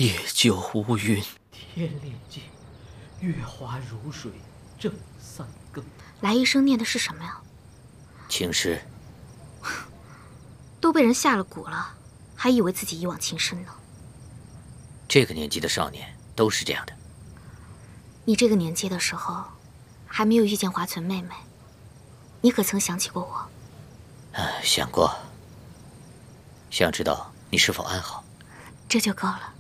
夜久无云。 天灵境，月华如水，正三更。 来医生念的是什么呀？ 情诗。 都被人下了蛊了，还以为自己一往情深呢。 这个年纪的少年都是这样的。 你这个年纪的时候，还没有遇见华存妹妹，你可曾想起过我？ 想过，想知道你是否安好。 这就够了。